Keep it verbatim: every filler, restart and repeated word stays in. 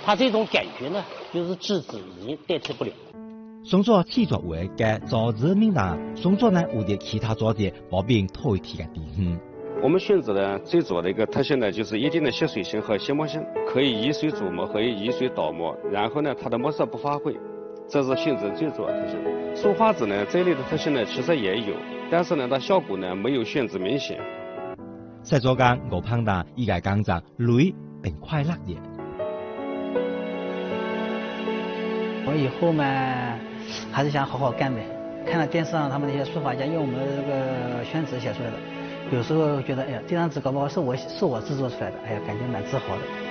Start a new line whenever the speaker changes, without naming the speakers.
他这种感觉呢，就是质子已经代替不了。
宋作天作为嘅造字名堂，宋作呢获得其他作者毛病头一天嘅地方。
我们宣纸呢，最主要的一个特性呢，就是一定的吸水性和吸墨性，可以以水煮墨，可以以水导墨，然后呢，它的墨色不发灰，这是宣纸最主要特性。书画纸呢，这类的特性呢，其实也有，但是呢，它效果呢，没有宣纸明显。
在座间，我碰到一个讲着累并快乐嘅。
我以后嘛，还是想好好干呗。看到电视上他们那些书法家用我们这个宣纸写出来的，有时候觉得，哎呀，这张纸搞不好是我是我制作出来的，哎呀，感觉蛮自豪的。